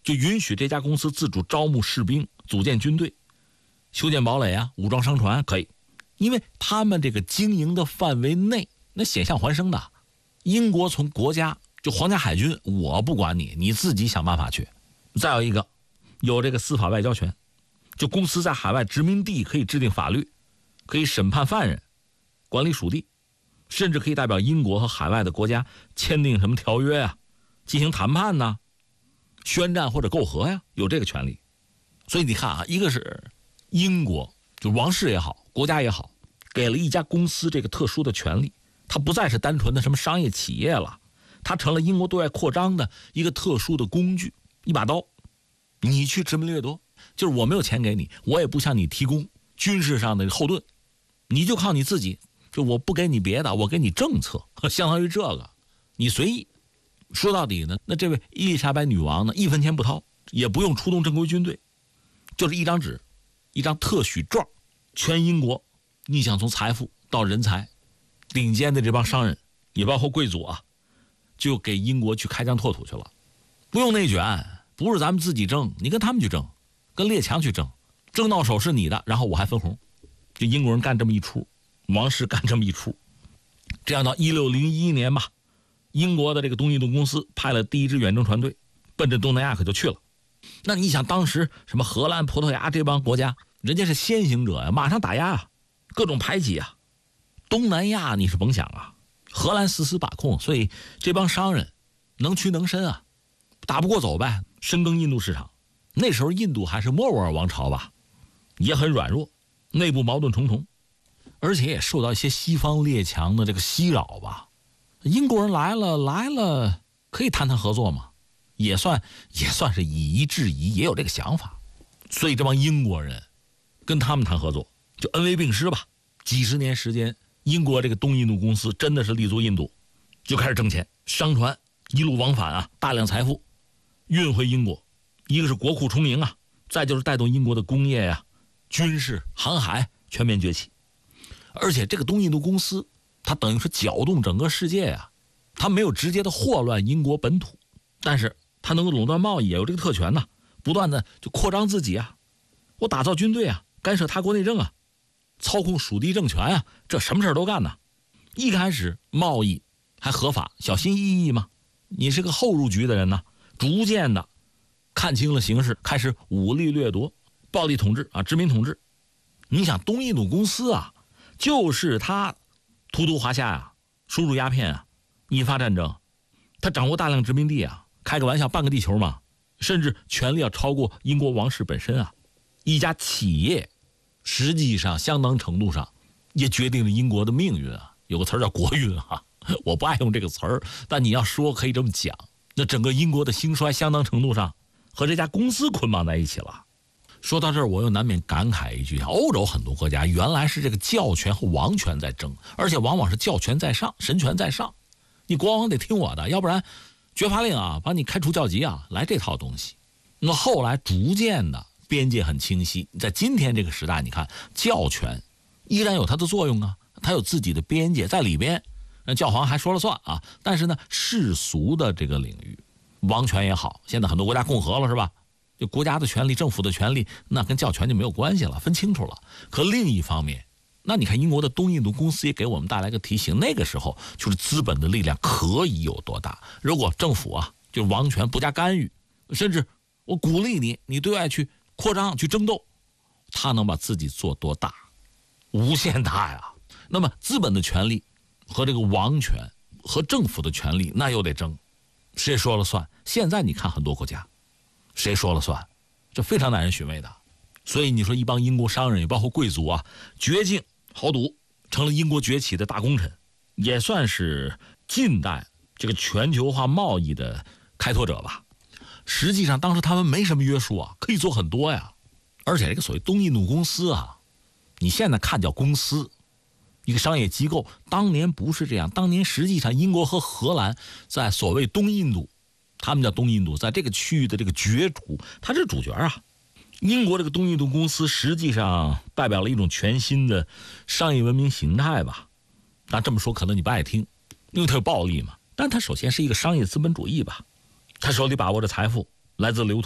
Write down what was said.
就允许这家公司自主招募士兵、组建军队、修建堡垒啊、武装商船，可以。因为他们这个经营的范围内，那险象环生的。英国从国家就皇家海军，我不管你，你自己想办法去。再有一个，有这个司法外交权，就公司在海外殖民地可以制定法律，可以审判犯人，管理属地，甚至可以代表英国和海外的国家签订什么条约啊，进行谈判呢，宣战或者媾和呀，有这个权利。所以你看啊，一个是英国就王室也好，国家也好，给了一家公司这个特殊的权利，它不再是单纯的什么商业企业了，它成了英国对外扩张的一个特殊的工具，一把刀。你去殖民掠夺，就是我没有钱给你，我也不向你提供军事上的后盾，你就靠你自己，就我不给你别的，我给你政策，相当于这个你随意。说到底呢，那这位伊丽莎白女王呢，一分钱不掏，也不用出动正规军队，就是一张纸，一张特许状，全英国你想从财富到人才，顶尖的这帮商人也包括贵族啊，就给英国去开疆拓土去了，不用内卷，不是咱们自己争，你跟他们去争，跟列强去争，争到手是你的，然后我还分红。就英国人干这么一出，王室干这么一出。这样到1601年吧，英国的这个东印度公司派了第一支远征船队，奔着东南亚可就去了。那你想当时什么荷兰、葡萄牙这帮国家，人家是先行者呀，马上打压啊，各种排挤啊。东南亚你是甭想啊，荷兰死死把控，所以这帮商人能屈能伸啊，打不过走呗，深耕印度市场。那时候印度还是莫卧儿王朝吧，也很软弱，内部矛盾重重，而且也受到一些西方列强的这个袭扰吧。英国人来了，可以谈谈合作嘛，也算是以夷制夷，也有这个想法。所以这帮英国人跟他们谈合作，就恩威并施吧。几十年时间，英国这个东印度公司真的是立足印度，就开始挣钱，商船一路往返啊，大量财富运回英国。一个是国库充盈啊，再就是带动英国的工业啊、军事、航海全面崛起。而且这个东印度公司，它等于是搅动整个世界啊，它没有直接的祸乱英国本土，但是它能够垄断贸易，也有这个特权呐，不断的就扩张自己啊，我打造军队啊，干涉他国内政啊，操控属地政权啊，这什么事都干呐。一开始贸易还合法，小心翼翼嘛，你是个后入局的人呢，逐渐的看清了形势，开始武力掠夺、暴力统治啊，殖民统治。你想东印度公司啊，就是他荼毒华夏啊，输入鸦片啊，引发战争，他掌握大量殖民地啊，开个玩笑，半个地球嘛，甚至权力要超过英国王室本身啊。一家企业实际上相当程度上也决定了英国的命运啊。有个词儿叫国运啊，我不爱用这个词儿，但你要说可以这么讲。那整个英国的兴衰相当程度上和这家公司捆绑在一起了。说到这儿，我又难免感慨一句，欧洲很多国家原来是这个教权和王权在争，而且往往是教权在上，神权在上，你国王得听我的，要不然绝罚令啊，把你开除教籍啊，来这套东西。那后来逐渐的边界很清晰，在今天这个时代，你看教权依然有它的作用啊，它有自己的边界在里边，教皇还说了算啊。但是呢，世俗的这个领域，王权也好，现在很多国家共和了是吧？就国家的权利、政府的权利，那跟教权就没有关系了，分清楚了。可另一方面，那你看英国的东印度公司也给我们带来个提醒，那个时候就是资本的力量可以有多大。如果政府啊，就是王权不加干预，甚至我鼓励你，你对外去扩张、去争斗，他能把自己做多大？无限大呀。那么资本的权利和这个王权和政府的权利，那又得争，谁说了算？现在你看很多国家，谁说了算？这非常耐人寻味的。所以你说一帮英国商人，也包括贵族啊，绝境豪赌，成了英国崛起的大功臣，也算是近代这个全球化贸易的开拓者吧。实际上当时他们没什么约束啊，可以做很多呀。而且这个所谓东印度公司啊，你现在看叫公司，一个商业机构，当年不是这样。当年实际上英国和荷兰在所谓东印度，他们叫东印度，在这个区域的这个角逐，他是主角啊。英国这个东印度公司实际上代表了一种全新的商业文明形态吧。那这么说可能你不爱听，因为它有暴力嘛，但它首先是一个商业资本主义吧，它手里把握着财富来自流通